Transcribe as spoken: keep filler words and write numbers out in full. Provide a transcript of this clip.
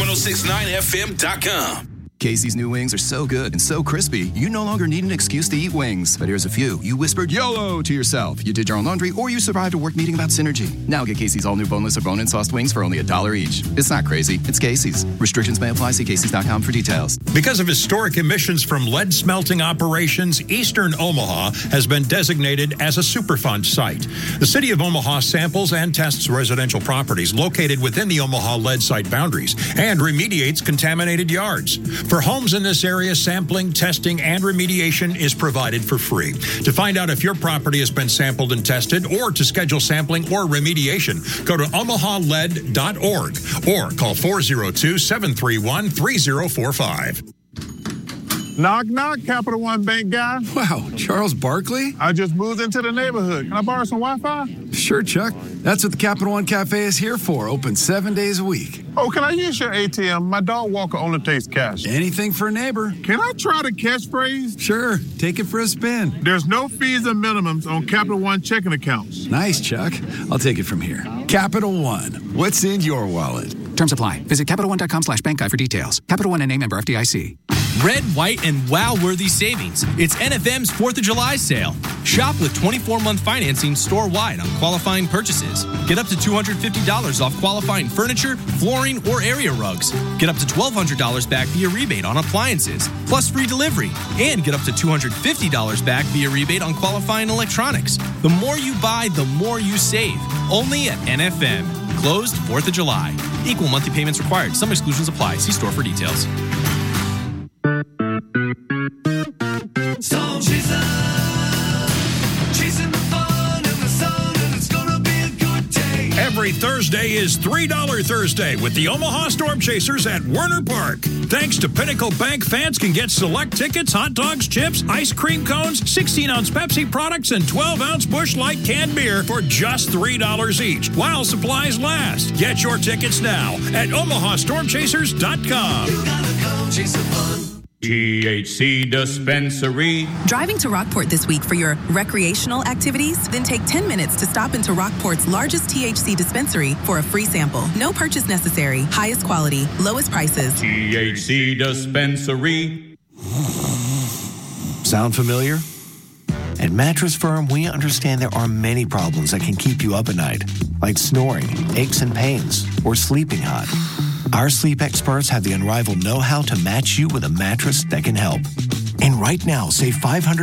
oh six point nine F M dot com. Casey's new wings are so good and so crispy, you no longer need an excuse to eat wings. But here's a few. You whispered YOLO to yourself. You did your own laundry, or you survived a work meeting about synergy. Now get Casey's all new boneless or bone-in sauced wings for only a dollar each. It's not crazy. It's Casey's. Restrictions may apply. See Casey's dot com for details. Because of historic emissions from lead smelting operations, Eastern Omaha has been designated as a Superfund site. The City of Omaha samples and tests residential properties located within the Omaha lead site boundaries and remediates contaminated yards. For homes in this area, sampling, testing, and remediation is provided for free. To find out if your property has been sampled and tested, or to schedule sampling or remediation, go to omaha lead dot org or call four oh two, seven three one, three oh four five. Knock, knock, Capital One Bank guy. Wow, Charles Barkley? I just moved into the neighborhood. Can I borrow some Wi-Fi? Sure, Chuck. That's what the Capital One Cafe is here for. Open seven days a week. Oh, can I use your A T M? My dog Walker only takes cash. Anything for a neighbor. Can I try the catchphrase? Sure. Take it for a spin. There's no fees and minimums on Capital One checking accounts. Nice, Chuck. I'll take it from here. Capital One. What's in your wallet? Terms apply. Visit Capital One dot com slash bank guide for details. Capital One N A member F D I C. Red, white, and wow-worthy savings. It's N F M's fourth of July sale. Shop with twenty-four month financing store-wide on qualifying purchases. Get up to two hundred fifty dollars off qualifying furniture, flooring, or area rugs. Get up to twelve hundred dollars back via rebate on appliances, plus free delivery. And get up to two hundred fifty dollars back via rebate on qualifying electronics. The more you buy, the more you save. Only at N F M. Closed fourth of July. Equal monthly payments required. Some exclusions apply. See store for details. Storm Chaser, chasing the fun and the sun, and it's gonna be a good day. Every Thursday is three dollar Thursday with the Omaha Storm Chasers at Werner Park. Thanks to Pinnacle Bank, fans can get select tickets, hot dogs, chips, ice cream cones, sixteen ounce Pepsi products, and twelve ounce Busch Light canned beer for just three dollars each, while supplies last. Get your tickets now at omaha storm chasers dot com. You gotta come chase the fun. T H C Dispensary. Driving to Rockport this week for your recreational activities? Then take ten minutes to stop into Rockport's largest T H C dispensary for a free sample. No purchase necessary. Highest quality, lowest prices. T H C Dispensary. Sound familiar? At Mattress Firm, we understand there are many problems that can keep you up at night, like snoring, aches and pains, or sleeping hot. Our sleep experts have the unrivaled know-how to match you with a mattress that can help. And right now, save five hundred